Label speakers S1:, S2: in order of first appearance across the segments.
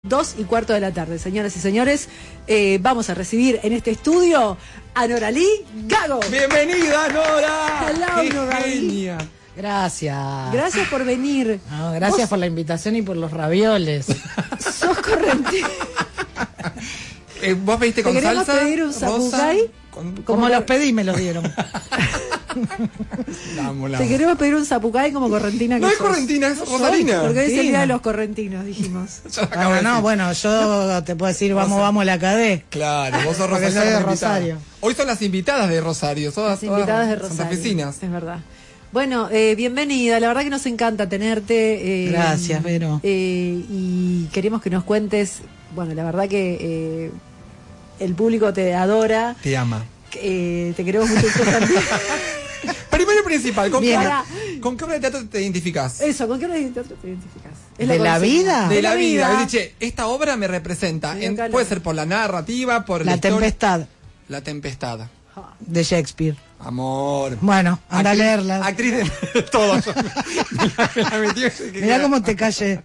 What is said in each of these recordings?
S1: 2:15 de la tarde, señoras y señores, vamos a recibir en este estudio a Noralí Gago.
S2: ¡Bienvenida, Nora!
S1: Hello,
S2: ¡Qué
S1: Noralí.
S2: genia!
S3: Gracias.
S1: Gracias por venir.
S3: No, gracias por la invitación y por los ravioles.
S1: Sos correntino.
S2: ¿Vos pediste con
S1: ¿Te queremos
S2: salsa?
S1: pedir un zapucay?
S3: Como los pedí, me los dieron.
S1: Te queremos pedir un zapucay como correntina que
S2: No es
S1: sos.
S2: correntina, es rosalina.
S1: Porque hoy es el día
S3: Correntina.
S1: de los correntinos, dijimos.
S2: Yo acabo de
S3: No,
S2: decir.
S3: bueno, yo te puedo decir, vamos, la cadé.
S2: Claro, vos sos
S3: Porque
S2: Rosario.
S3: soy de
S2: sos invitada.
S3: Rosario.
S2: Hoy son las invitadas de Rosario,
S1: Las invitadas de Rosario.
S2: santafesinas.
S1: Es verdad. Bueno, bienvenida. La verdad que nos encanta tenerte.
S3: Gracias, Vero.
S1: Y queremos que nos cuentes. Bueno, la verdad que el público te adora.
S2: Te ama.
S1: Te queremos mucho también.
S2: Primero y principal, ¿con qué
S3: Bien.
S2: obra de teatro te identificás?
S1: Eso, ¿con qué obra de teatro te identificas? Es
S3: ¿De la
S1: consigna.
S3: vida?
S2: De la vida. Es decir, esta obra me representa.
S1: Sí, acá
S2: Puede
S1: lo-
S2: ser por la narrativa, por
S3: La
S2: historia.
S3: Tempestad
S2: La Tempestad.
S3: de Shakespeare.
S2: Amor.
S3: Bueno, anda a leerla.
S2: Actriz de todo. Me la metí,
S3: Mirá cómo te callé.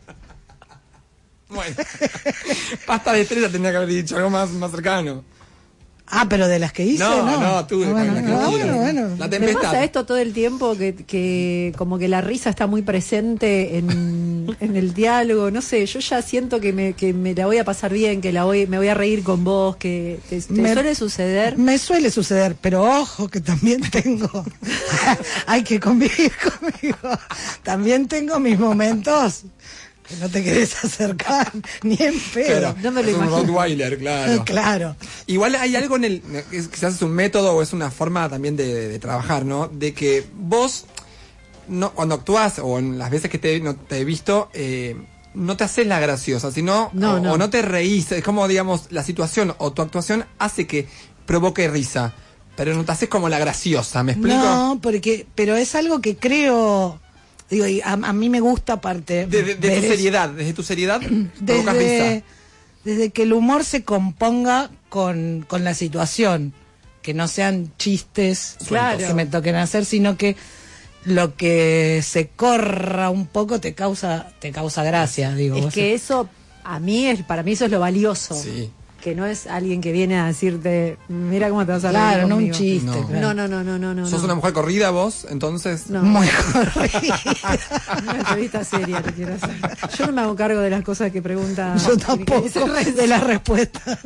S2: Bueno. Pasta de estrella tendría que haber dicho, algo más cercano.
S3: Ah, pero de las que hice,
S2: No, tú,
S3: bueno,
S2: la que
S3: no,
S2: quieras.
S3: bueno.
S2: La
S1: Me
S2: Tempestad.
S1: pasa esto todo el tiempo que como que la risa está muy presente en el diálogo, no sé, yo ya siento que me la voy a pasar bien, que me voy a reír con vos, que te suele suceder.
S3: Me suele suceder, pero ojo que también tengo, hay que convivir conmigo, también tengo mis momentos que no te querés acercar ni en pedo.
S2: Claro,
S1: No me lo
S2: es un
S1: imagino.
S2: Rottweiler, claro.
S3: Claro.
S2: Igual hay algo en el, quizás es un método o es una forma también de trabajar, ¿no? De que vos, no, cuando actúas o en las veces que te he visto, no te haces la graciosa, sino
S1: No, no.
S2: o no te reís. Es como, digamos, la situación o tu actuación hace que provoque risa, pero no te haces como la graciosa, ¿me explico?
S3: No, pero es algo que creo, digo, y a mí me gusta aparte.
S2: De
S3: ver
S2: tu
S3: eso.
S2: seriedad, desde tu seriedad provocas risa.
S3: Desde que el humor se componga con la situación, que no sean chistes
S1: Claro.
S3: que me toquen hacer, sino que lo que se corra un poco te causa gracia, digo.
S1: Es
S3: vos.
S1: que eso, para mí eso es lo valioso.
S2: Sí.
S1: Que no es alguien que viene a decirte, mira cómo te vas a reír
S3: Claro, no un
S1: conmigo".
S3: chiste.
S2: No.
S3: claro.
S1: No.
S2: ¿Sos una mujer corrida vos, entonces?
S1: No.
S3: Muy corrida.
S1: Una entrevista seria te quiero hacer. Yo no me hago cargo de las cosas que pregunta.
S3: Yo tampoco de las respuestas.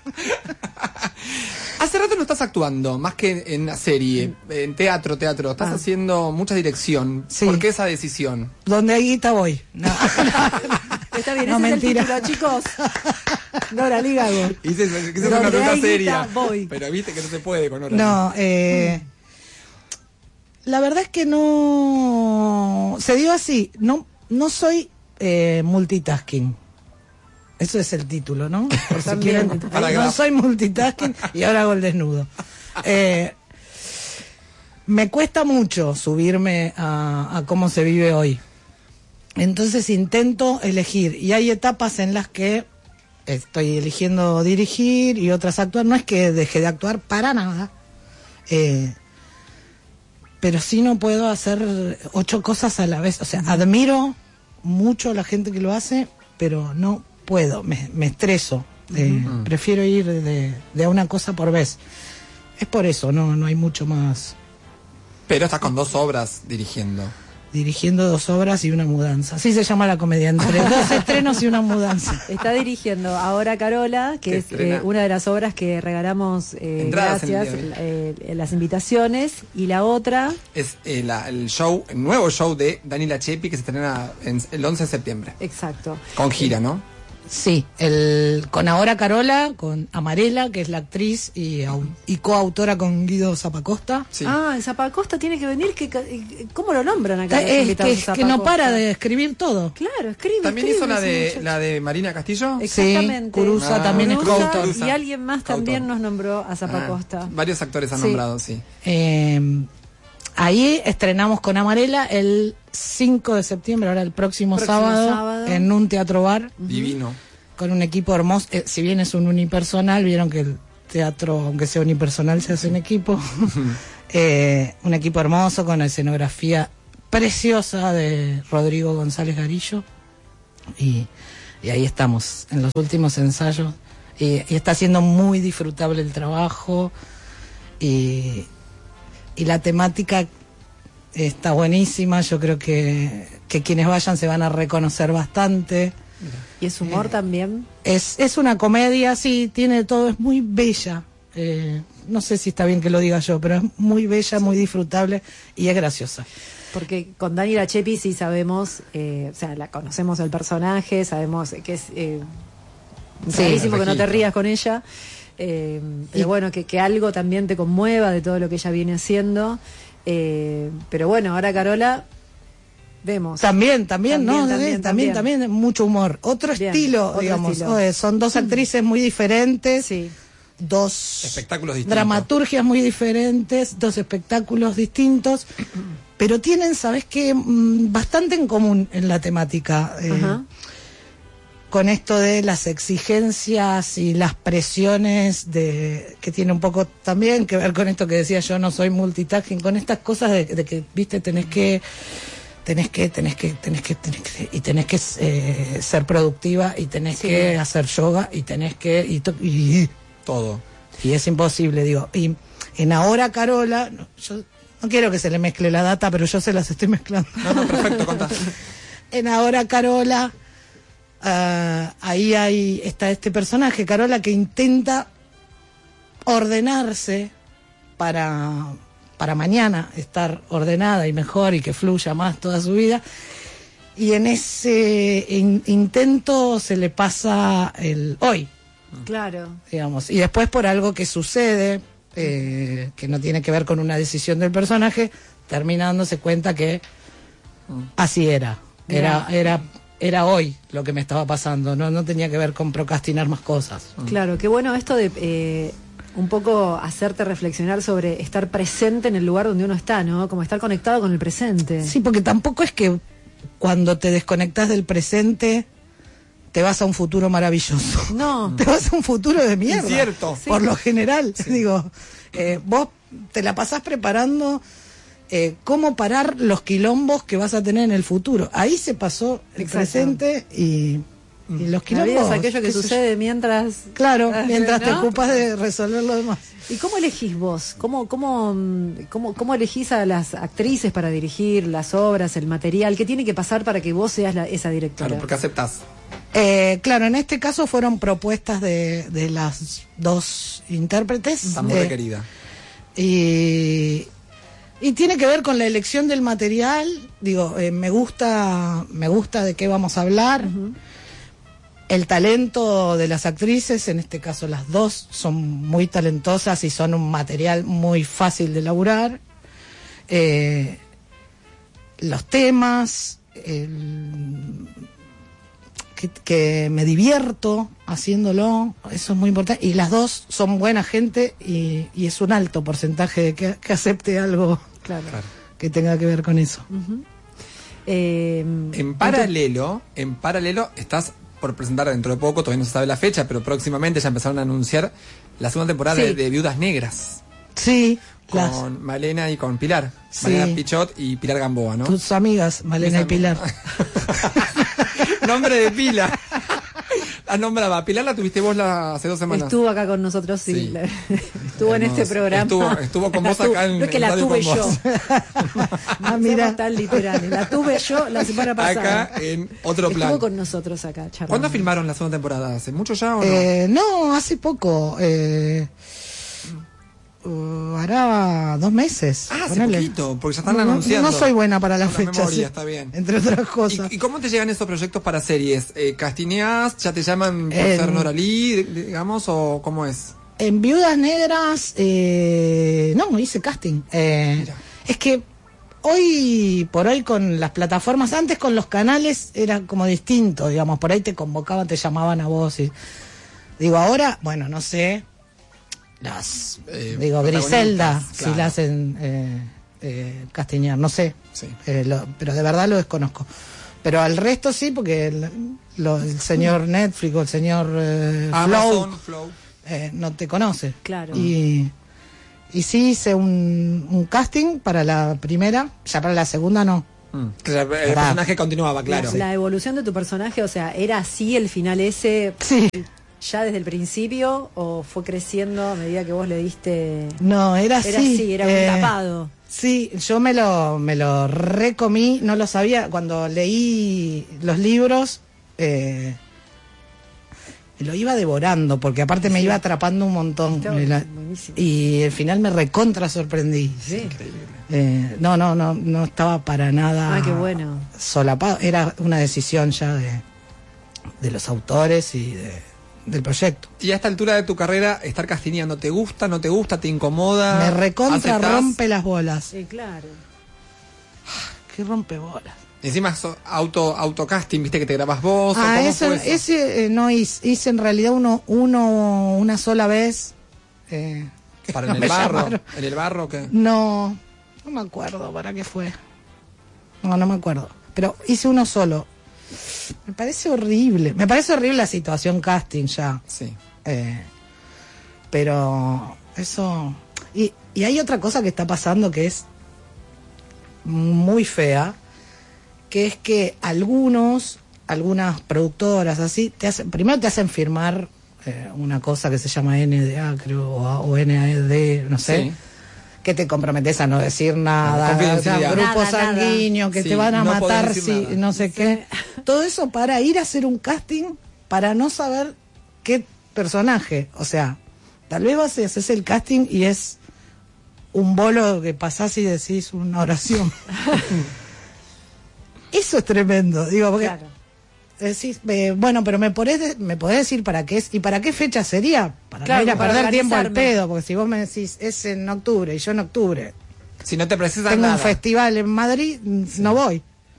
S2: Hace rato no estás actuando, más que en la serie, en teatro. Estás haciendo mucha dirección.
S3: Sí.
S2: ¿Por qué esa decisión?
S3: Donde hay guita voy. No.
S1: Está bien,
S3: No,
S1: ese
S3: mentira.
S1: es el título, chicos. Noralí Gago.
S2: Quise hacer una
S1: Donde
S2: pregunta
S1: hay
S2: seria.
S1: guita, voy.
S2: Pero viste que no se puede con Nora.
S3: No, la verdad es que no se dio así. No soy multitasking. Eso es el título, ¿no? Por si
S1: También.
S3: quieren.
S2: Paragrafo.
S3: No soy multitasking y ahora hago el desnudo. Me cuesta mucho subirme a cómo se vive hoy. Entonces intento elegir y hay etapas en las que estoy eligiendo dirigir y otras actuar. No es que deje de actuar para nada, pero sí no puedo hacer 8 cosas a la vez. O sea, admiro mucho a la gente que lo hace, pero no puedo, me estreso. Prefiero ir de a una cosa por vez. Es por eso, no hay mucho más.
S2: Pero estás con 2 obras dirigiendo.
S3: Dirigiendo 2 obras y una mudanza. Así se llama la comedia, entre 2 estrenos y una mudanza.
S1: Está dirigiendo ahora Carola, que
S2: Que
S1: es
S2: estrena.
S1: una de las obras que regalamos
S2: Entradas en
S1: gracias,
S2: el día
S1: las invitaciones. Y la otra,
S2: Es el nuevo show de Daniela Chepi que se estrena el 11 de septiembre.
S1: exacto.
S2: Con gira, ¿no?
S3: Sí, con ahora Carola, con Amarela, que es la actriz y coautora con Guido Zapacosta.
S2: Sí.
S1: Ah, Zapacosta tiene que venir. ¿Cómo lo nombran acá? los
S3: Es
S1: invitados
S3: que
S1: a
S3: no
S1: Zapacosta?
S3: para de escribir todo.
S1: Claro, escribe.
S2: También
S1: escribe
S2: hizo
S1: ese muchacho.
S2: la de Marina Castillo.
S1: Exactamente.
S3: Sí, Curuza también es
S1: Curuza,
S3: coautor.
S1: Y alguien más también
S2: Coautor.
S1: nos nombró a Zapacosta.
S2: Ah, varios actores han
S1: Sí.
S2: nombrado, sí.
S3: Ahí estrenamos con Amarela el 5 de septiembre, ahora el próximo sábado, en un teatro bar,
S2: Divino.
S3: con un equipo hermoso. Si bien es un unipersonal, vieron que el teatro, aunque sea unipersonal, se hace en equipo. Un equipo hermoso con la escenografía preciosa de Rodrigo González Garillo y y ahí estamos, en los últimos ensayos, y está siendo muy disfrutable el trabajo, y la temática está buenísima. Yo creo que quienes vayan se van a reconocer bastante.
S1: ¿Y es humor también?
S3: Es una comedia, sí, tiene todo, es muy bella. No sé si está bien que lo diga yo, pero es muy bella, muy disfrutable y es graciosa.
S1: Porque con Dani Lachepi sí sabemos, o sea, la conocemos el personaje, sabemos que es rarísimo que no te rías con ella, pero bueno, que algo también te conmueva de todo lo que ella viene haciendo. Pero bueno, ahora Carola, vemos.
S3: También, mucho humor. Otro estilo, digamos. Son dos actrices muy diferentes.
S1: Sí.
S3: Dos
S2: espectáculos distintos,
S3: dramaturgias muy diferentes, dos espectáculos distintos, pero tienen, ¿sabes qué? Bastante en común en la temática. Con esto de las exigencias y las presiones que tiene un poco también que ver con esto que decía yo, no soy multitasking, con estas cosas de que, viste, tenés que ser productiva, y tenés que hacer yoga, y tenés que
S2: todo.
S3: Y es imposible, digo. Y en Ahora Carola, yo no quiero que se le mezcle la data, pero yo se las estoy mezclando.
S2: No, perfecto, contá.
S3: En Ahora Carola, ahí está este personaje, Carola, que intenta ordenarse para mañana estar ordenada y mejor y que fluya más toda su vida. Y en ese intento se le pasa el hoy.
S1: Claro.
S3: Digamos. Y después, por algo que sucede, que no tiene que ver con una decisión del personaje, termina dándose cuenta que así era. Era hoy lo que me estaba pasando. No tenía que ver con procrastinar más cosas.
S1: Claro, qué bueno esto de un poco hacerte reflexionar sobre estar presente en el lugar donde uno está, ¿no? Como estar conectado con el presente.
S3: Sí, porque tampoco es que cuando te desconectas del presente te vas a un futuro maravilloso.
S1: No.
S3: Te vas a un futuro de mierda.
S2: Es cierto.
S3: Por lo general, digo, vos te la pasás preparando cómo parar los quilombos que vas a tener en el futuro. Ahí se pasó el presente y los quilombos.
S1: La vida es aquello que sucede mientras...
S3: Claro, mientras
S1: ¿no?
S3: te ocupas de resolver lo demás.
S1: ¿Y cómo elegís vos? ¿Cómo elegís a las actrices para dirigir las obras, el material? ¿Qué tiene que pasar para que vos seas esa directora?
S2: Claro, porque aceptás.
S3: Claro, en este caso fueron propuestas de las dos intérpretes.
S2: Está muy requerida.
S3: Y tiene que ver con la elección del material. Digo, me gusta de qué vamos a hablar. El talento de las actrices, en este caso las dos, son muy talentosas y son un material muy fácil de elaborar. Los temas, que me divierto haciéndolo, eso es muy importante. Y las dos son buena gente y es un alto porcentaje de que acepte algo que tenga que ver con eso.
S2: En paralelo estás por presentar dentro de poco, todavía no se sabe la fecha, pero próximamente ya empezaron a anunciar la segunda temporada de Viudas Negras.
S3: Sí.
S2: Con Malena y con Pilar.
S3: Sí.
S2: Malena Pichot y Pilar Gamboa, ¿no?
S3: Tus amigas, Malena y Pilar.
S2: Nombre de pila. La nombraba. Pilar la tuviste vos hace 2 semanas.
S1: Estuvo acá con nosotros, sí. Estuvo en este programa.
S2: Estuvo con vos acá en
S1: no es que la tuve yo.
S3: Mira,
S1: tan literales. La tuve yo la semana pasada.
S2: Acá en otro plan.
S1: Estuvo con nosotros acá, charlando.
S2: ¿Cuándo filmaron la segunda temporada? ¿Hace mucho ya o no?
S3: No, hace poco. Hará 2 meses.
S2: Hace poquito, porque ya están anunciando.
S3: No soy buena para la fecha.
S2: Memoria,
S3: sí,
S2: está bien.
S3: Entre otras cosas.
S2: ¿Y cómo te llegan esos proyectos para series? ¿Castineás? ¿Ya te llaman por ser Nora Lee, digamos, o cómo es?
S3: En Viudas Negras, no, hice casting. Es que hoy por hoy con las plataformas, antes con los canales era como distinto, digamos, por ahí te convocaban, te llamaban a vos. Digo, ahora, bueno, no sé... Griselda, claro, si la hacen castiñar, no sé, sí. Pero de verdad lo desconozco. Pero al resto sí, porque el señor Netflix o el señor Flow no te conoce.
S1: Claro.
S3: Y sí hice un casting para la primera, ya para la segunda no.
S2: Que el personaje continuaba, claro.
S1: La evolución de tu personaje, o sea, ¿era así el final ese
S3: Sí.
S1: ya desde el principio o fue creciendo a medida que vos le diste?
S3: No, era
S1: Era
S3: así.
S1: así, era un tapado.
S3: Sí, yo me lo recomí, no lo sabía. Cuando leí los libros, lo iba devorando, porque aparte me iba atrapando un montón.
S1: Buenísimo.
S3: Y al final me recontra sorprendí.
S1: Sí.
S3: No estaba para nada
S1: Qué bueno.
S3: solapado. Era una decisión ya de los autores y del proyecto.
S2: Y a esta altura de tu carrera, estar castineando, ¿te gusta, no te gusta, te incomoda?
S3: Me recontra
S2: ¿Aceptás?
S3: rompe las bolas.
S1: Sí, claro.
S3: ¿Qué rompe bolas?
S2: Encima autocasting, viste que te grabas vos. ¿Cómo
S3: Eso,
S2: fue eso?
S3: ese no hice en realidad uno una sola vez.
S2: ¿Para
S3: no
S2: en
S3: me
S2: el barro?
S3: llamaron.
S2: ¿En el barro qué?
S3: No me acuerdo para qué fue. No me acuerdo. Pero hice uno solo. Me parece horrible. Me parece horrible la situación casting ya.
S2: Sí.
S3: Pero eso... Y hay otra cosa que está pasando que es muy fea, que es que algunas productoras así, primero te hacen firmar una cosa que se llama NDA, creo, o NAD, no sé,
S2: Sí.
S3: que te comprometes a no decir nada,
S2: Confidencialidad.
S3: grupo
S1: Nada,
S3: sanguíneo, que
S2: Sí,
S3: te van a
S2: no podés
S3: matar
S2: decir
S3: si
S2: nada.
S3: no sé qué. Todo eso para ir a hacer un casting para no saber qué personaje. O sea, tal vez vas y haces el casting y es un bolo que pasás y decís una oración. Eso es tremendo, digo, porque
S1: Claro.
S3: decís, bueno, pero me podés decir para qué es y para qué fecha sería, para
S1: Claro,
S3: no ir a
S1: para
S3: perder tiempo al
S1: organizarme.
S3: pedo, porque si vos me decís es en octubre y yo en octubre
S2: Si no te precisas
S3: tengo
S2: nada.
S3: un festival en Madrid, no voy.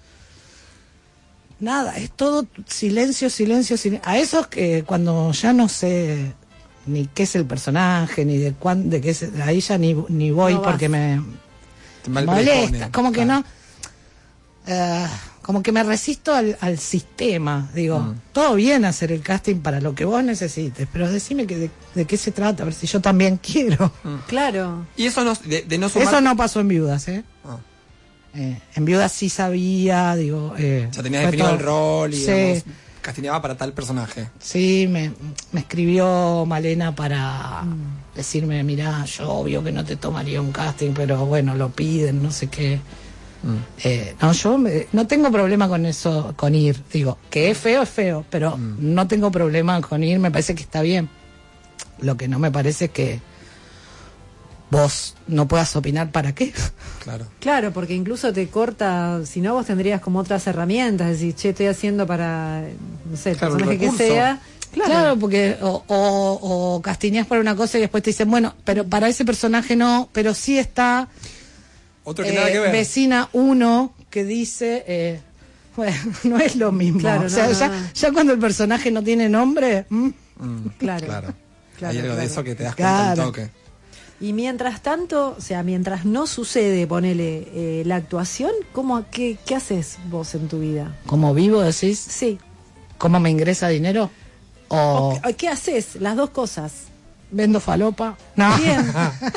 S3: Nada, es todo silencio. A esos que cuando ya no sé ni qué es el personaje, ni de qué es, ahí ya ni voy
S1: No vas.
S3: porque me
S2: Te mal
S3: molesta,
S2: predispone.
S3: como que
S2: Claro.
S3: como que me resisto al sistema, digo, todo bien hacer el casting para lo que vos necesites, pero decime que de qué se trata, a ver si yo también quiero.
S1: Claro.
S2: Y eso no, de no sumar...
S3: Eso no pasó en Viudas,
S2: Ah.
S3: En Viudas sí sabía, digo...
S2: Ya tenías
S3: fue
S2: definido
S3: todo.
S2: el rol y
S3: Sí.
S2: digamos, castineaba para tal personaje.
S3: Sí, me escribió Malena para decirme, mirá, yo obvio que no te tomaría un casting, pero bueno, lo piden, no sé qué. No, yo no tengo problema con eso, con ir. Digo, que es feo, pero no tengo problema con ir, me parece que está bien. Lo que no me parece es que vos no puedas opinar para qué.
S2: Claro.
S1: Claro, porque incluso te corta, si no vos tendrías como otras herramientas, decir, che, estoy haciendo para, no sé, el
S2: Claro, el
S1: personaje que
S2: recurso.
S1: sea.
S3: Claro, porque o castineás para una cosa y después te dicen, bueno, pero para ese personaje no, pero sí está
S2: Otro que nada que ver.
S3: vecina 1 que dice, bueno, no es lo mismo.
S1: Claro,
S3: o sea,
S1: no.
S3: ya cuando el personaje no tiene nombre,
S1: Claro.
S2: Claro.
S1: Claro,
S2: Hay algo
S1: claro.
S2: de eso que te das cuenta
S3: Claro.
S2: un toque.
S1: Y mientras tanto, o sea, mientras no sucede, ponele la actuación, qué haces vos en tu vida?
S3: como vivo decís,
S1: Sí.
S3: ¿cómo me ingresa dinero? O
S1: ¿Qué haces? Las dos cosas.
S3: vendo falopa. No.
S1: Bien.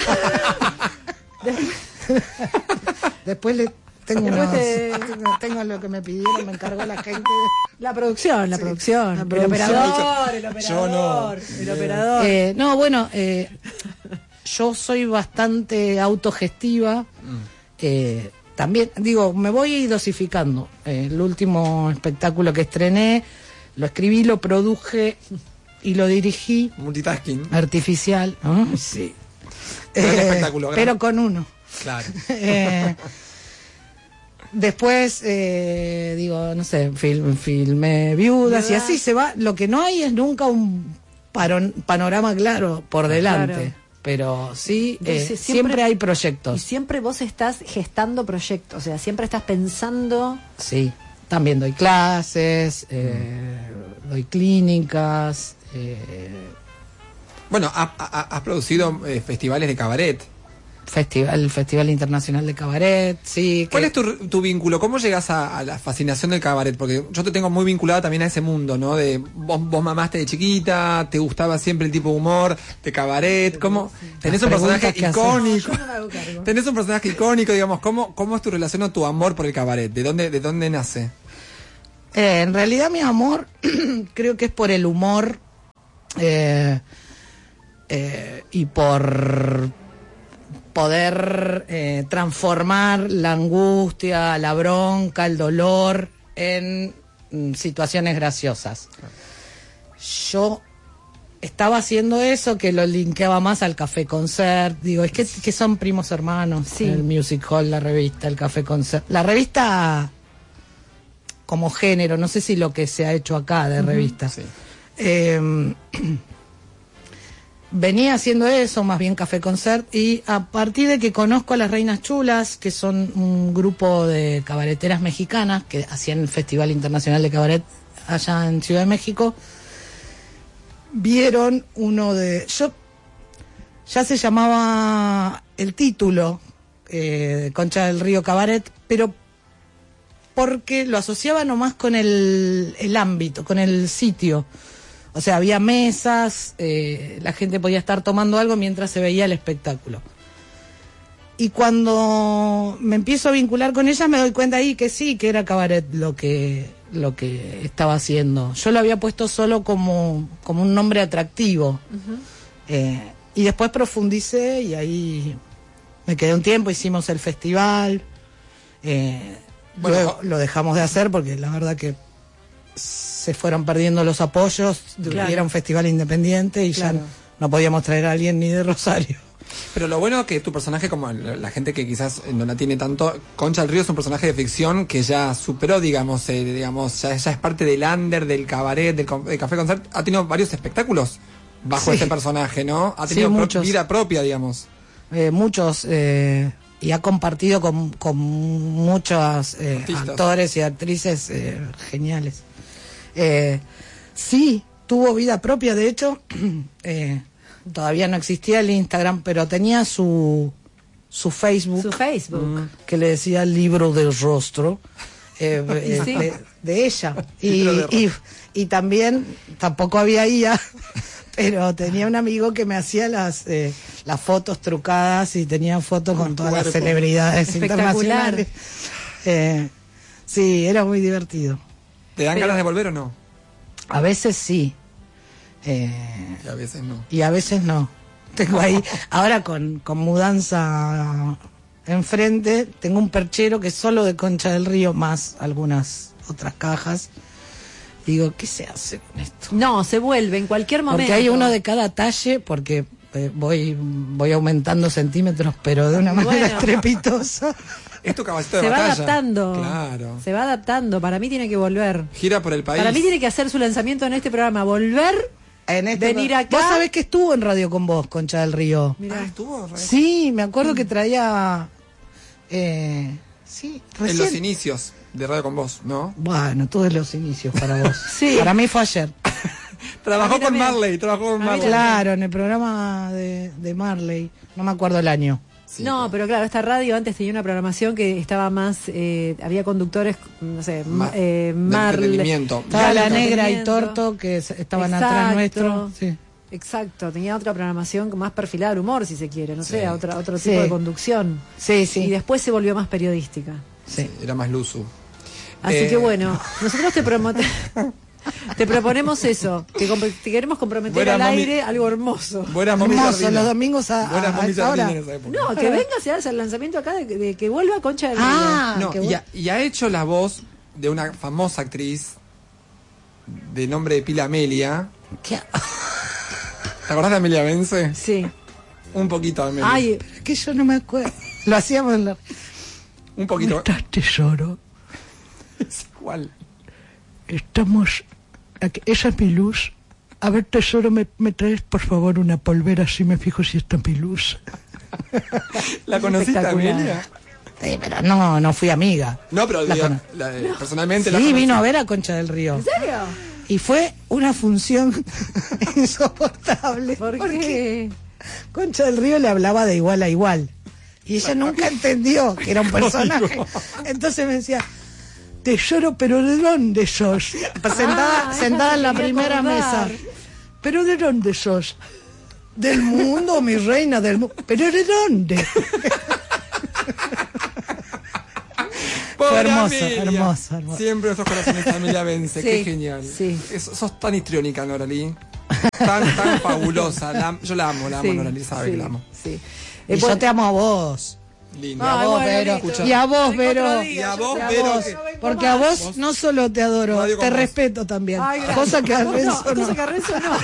S3: Después tengo,
S1: Después
S3: tengo lo que me pidieron, me encargó la gente.
S1: La producción.
S3: La
S1: El
S3: producción.
S1: operador.
S2: Yo no.
S1: El operador.
S3: No, bueno, yo soy bastante autogestiva. También, digo, me voy dosificando. El último espectáculo que estrené, lo escribí, lo produje y lo dirigí.
S2: Multitasking.
S3: Artificial, ¿no? Sí.
S2: Gran espectáculo, gran.
S3: Pero con uno.
S2: Claro.
S3: Después, digo, no sé, filmé Viudas y así se va. Lo que no hay es nunca un panorama claro por delante.
S1: Claro.
S3: Pero sí,
S1: Entonces,
S3: siempre hay
S1: Y
S3: proyectos.
S1: siempre vos estás gestando proyectos, o sea, siempre estás pensando.
S3: Sí, también doy clases, doy clínicas.
S2: Bueno, has producido festivales de cabaret.
S3: el Festival Internacional de Cabaret, sí.
S2: ¿Cuál es tu vínculo? ¿Cómo llegas a la fascinación del cabaret? Porque yo te tengo muy vinculado también a ese mundo, ¿no? De vos mamaste de chiquita, te gustaba siempre el tipo de humor, de cabaret, ¿cómo? Tenés un personaje icónico. Tenés un personaje icónico, digamos, ¿cómo es tu relación o tu amor por el cabaret? ¿De dónde nace?
S3: En realidad mi amor creo que es por el humor y por poder transformar la angustia, la bronca, el dolor en situaciones graciosas. Yo estaba haciendo eso, que lo linkeaba más al Café Concert. Digo, es que son primos hermanos. Sí. El Music Hall, la revista, el Café Concert. La revista como género, no sé si lo que se ha hecho acá de revista. Sí. Venía haciendo eso, más bien Café Concert, y a partir de que conozco a las Reinas Chulas, que son un grupo de cabareteras mexicanas que hacían el Festival Internacional de Cabaret allá en Ciudad de México, vieron uno de... ya se llamaba el título Concha del Río Cabaret, pero porque lo asociaba nomás con el ámbito, con el sitio. O sea, había mesas, la gente podía estar tomando algo mientras se veía el espectáculo. Y cuando me empiezo a vincular con ella, me doy cuenta ahí que sí, que era cabaret lo que estaba haciendo. Yo lo había puesto solo como un nombre atractivo. Y después profundicé y ahí me quedé un tiempo, hicimos el festival. Luego lo dejamos de hacer porque la verdad que se fueron perdiendo los apoyos, claro. Era un festival independiente y claro. Ya no podíamos traer a alguien ni de Rosario.
S2: Pero lo bueno es que tu personaje, como la gente que quizás no la tiene tanto, Concha del Río es un personaje de ficción que ya superó, digamos, ya es parte del under, del cabaret, del Café Concert. Ha tenido varios espectáculos bajo este personaje, ¿no? Ha tenido vida propia, digamos.
S3: Muchos, y ha compartido con muchos actores y actrices geniales. Sí, tuvo vida propia, de hecho, todavía no existía el Instagram, pero tenía su Facebook.
S1: Su Facebook.
S3: Que le decía el libro del rostro
S1: sí.
S3: de ella. Y también, tampoco había IA, pero tenía un amigo que me hacía las fotos trucadas y tenía fotos con todas las celebridades internacionales. Sí, era muy divertido.
S2: ¿Te dan ganas de volver o no?
S3: A veces sí.
S2: Y a veces no.
S3: Y a veces no. Tengo ahí, ahora con mudanza enfrente, tengo un perchero que es solo de Concha del Río, más algunas otras cajas. Digo, ¿qué se hace con esto?
S1: No, se vuelve en cualquier momento.
S3: Porque hay uno de cada talle, porque voy aumentando centímetros, pero de una manera estrepitosa.
S2: Es tu caballito de batalla.
S1: Se va adaptando.
S2: Claro.
S1: Se va adaptando. Para mí tiene que volver.
S2: Gira por el país.
S1: Para mí tiene que hacer su lanzamiento en este programa. Volver, venir acá.
S3: Vos sabés que estuvo en Radio con vos, Concha del Río.
S2: Mirá, ¿estuvo?
S3: Sí, me acuerdo que traía... sí, recién.
S2: En los inicios de Radio con vos, ¿no?
S3: Bueno, todos los inicios para vos.
S1: Sí.
S3: Para mí fue ayer.
S2: Trabajó con Marley.
S3: Claro, en el programa de Marley. No me acuerdo el año.
S1: Sí, no, pero claro, esta radio antes tenía una programación que estaba más, había conductores, no sé, Marley,
S3: estaba La Negra y Torto que estaban atrás nuestro. Sí.
S1: Exacto, tenía otra programación más perfilada al humor, si se quiere, no sé, otro tipo de conducción.
S3: Sí, sí.
S1: Y después se volvió más periodística.
S2: Sí, era más luzu.
S1: Así que bueno, nosotros te proponemos eso, que te queremos comprometer al aire algo hermoso.
S3: Hermoso, los domingos a esta hora.
S1: No, que venga, se hace el lanzamiento acá de que vuelva Concha del Río.
S2: Y ha hecho la voz de una famosa actriz de nombre de pila Amelia.
S3: ¿Qué?
S2: ¿Te acordás de Amelia Vence?
S1: Sí.
S2: Un poquito, Amelia.
S3: Ay, que yo no me acuerdo. Lo hacíamos en la...
S2: Un poquito.
S3: ¿Cómo estás, tesoro?
S2: ¿Cuál?
S3: Estamos... Esa es mi luz. A ver, tesoro, ¿me traes por favor una polvera así me fijo si está mi luz?
S2: ¿La conociste, Amelia?
S3: Pero no fui amiga.
S2: No, pero personalmente...
S3: Sí, vino a ver a Concha del Río.
S1: ¿En serio?
S3: Y fue una función insoportable.
S1: ¿Por qué?
S3: Concha del Río le hablaba de igual a igual. Y ella nunca entendió que era un personaje. Entonces me decía, te lloro, pero ¿de dónde sos? Sentada en la primera mesa. ¿Pero de dónde sos? Del mundo, mi reina, del mundo. ¿Pero de dónde? Fue hermoso.
S2: Siempre nuestros corazones familia vence.
S1: Sí,
S2: qué genial.
S1: sí.
S2: Sos tan histriónica, Noralí. Tan fabulosa. Yo la amo, Noralí, sabe que la amo.
S1: Sí.
S3: Y yo te amo a vos.
S2: Lindo.
S3: Y a vos, Vero. Y a vos, Vero.
S2: Y a vos, Vero.
S3: Porque a vos no solo te adoro, te respeto también.
S1: Ay,
S3: cosa que a Renzo no.
S1: Cosa que a Renzo no.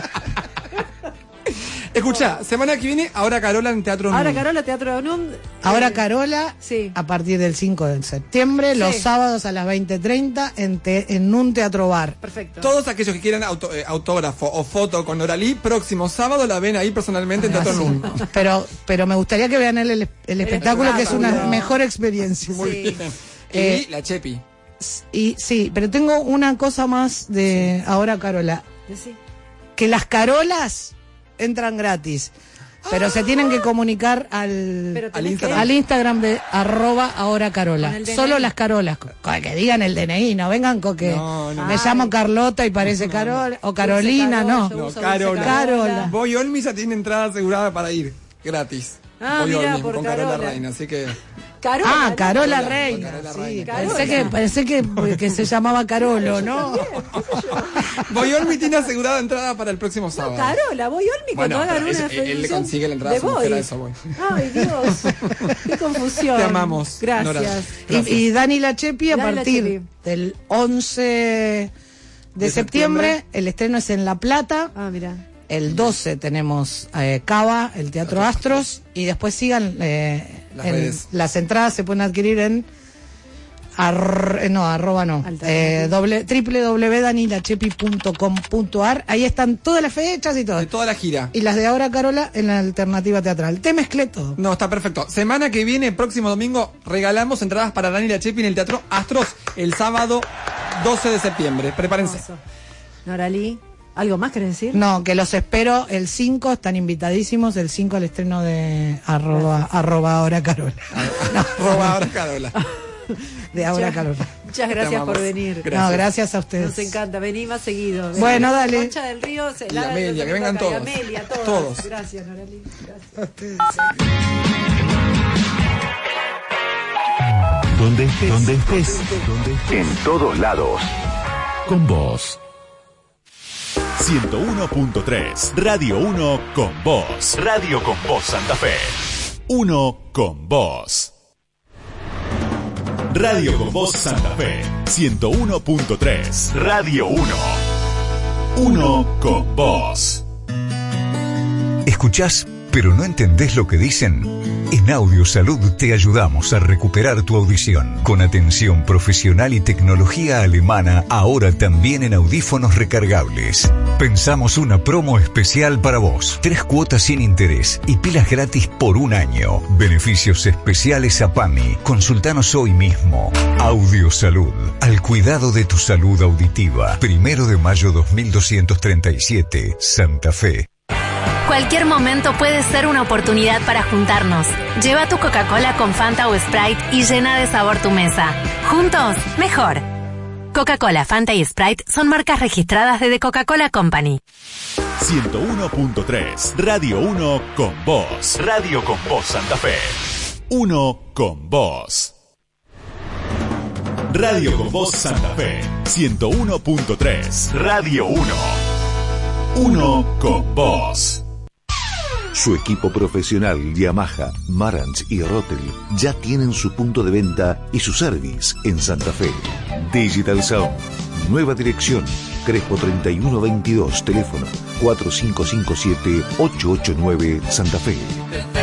S2: Escuchá, semana que viene, ahora Carola en Teatro
S1: Ahora
S2: NUM.
S1: Carola, Teatro NUM.
S3: Ahora Carola,
S1: sí.
S3: a partir del 5 de septiembre, los sábados a las 20:30 en un teatro bar.
S1: Perfecto.
S2: Todos aquellos que quieran autógrafo o foto con Noralí, próximo sábado la ven ahí personalmente en Teatro NUM.
S3: Pero me gustaría que vean el espectáculo, que es una mejor experiencia.
S2: Muy bien. Y la Chepi.
S3: Y sí, pero tengo una cosa más de Ahora Carola.
S1: Sí.
S3: Que las Carolas entran gratis, pero se tienen que comunicar al Instagram de @ahoracarola. Solo las Carolas, que digan el DNI, no vengan con que me llamo Carlota y parece Carola, o Carolina, no. Carola.
S2: Boy Olmi ya tiene entrada asegurada para ir, gratis. Boy
S1: mira,
S2: Olmi,
S1: por
S2: con
S1: Carola
S2: Reina, así que...
S3: Carola Reina. Sí, pensé que se llamaba Carolo, ¿no?
S2: Boy Olmi tiene asegurada entrada para el próximo sábado.
S1: Carola, Boy Olmi cuando hagan una
S2: él le consigue la entrada
S1: de Boy.
S2: a eso, Boy.
S1: Ay, Dios. Qué confusión.
S2: Te amamos.
S1: Gracias.
S3: Y Dani Lachepi, a partir del 11 de septiembre, el estreno es en La Plata.
S1: Mira.
S3: El 12 tenemos Cava, el Teatro Astros, y después sigan las entradas se pueden adquirir en www.danilachepi.com.ar. Ahí están todas las fechas y todo.
S2: De toda la gira.
S3: Y las de Ahora Carola en la alternativa teatral. Te mezclé todo.
S2: No, está perfecto. Semana que viene, próximo domingo, regalamos entradas para Dani Lachepi en el Teatro Astros el sábado 12 de septiembre. Prepárense.
S1: Noralí. ¿Algo más querés decir?
S3: No, que los espero el 5, están invitadísimos, el 5 al estreno de @ahora Carola.
S2: Ahora Carola.
S3: De Ahora Carola.
S1: Muchas gracias por venir.
S3: Gracias. No, gracias a ustedes.
S1: Nos encanta, vení más seguido.
S3: Bueno, dale.
S1: Concha del Río,
S2: y Amelia, que vengan todos.
S1: Amelia,
S2: todos.
S1: Gracias, Noralí. Gracias.
S3: A ustedes.
S4: Donde estés, en todos lados. Con vos. 101.3 Radio 1 con vos. Radio con vos Santa Fe. 1 con vos. Radio con vos Santa Fe. 101.3 Radio 1. 1 con vos. ¿Escuchás, pero no entendés lo que dicen? En Audio Salud te ayudamos a recuperar tu audición. Con atención profesional y tecnología alemana, ahora también en audífonos recargables. Pensamos una promo especial para vos. 3 cuotas sin interés y pilas gratis por 1 año. Beneficios especiales a PAMI. Consultanos hoy mismo. Audio Salud. Al cuidado de tu salud auditiva. 1 de mayo 2237, Santa Fe.
S5: Cualquier momento puede ser una oportunidad para juntarnos. Lleva tu Coca-Cola con Fanta o Sprite y llena de sabor tu mesa. Juntos, mejor. Coca-Cola, Fanta y Sprite son marcas registradas de The Coca-Cola Company.
S4: 101.3 Radio 1 con vos. Radio con vos Santa Fe. 1 con vos. Radio con vos Santa Fe. 101.3 Radio 1. 1 con vos.
S6: Su equipo profesional Yamaha, Marantz y Rotel ya tienen su punto de venta y su service en Santa Fe. Digital Sound, nueva dirección, Crespo 3122, teléfono 4557-889 Santa Fe.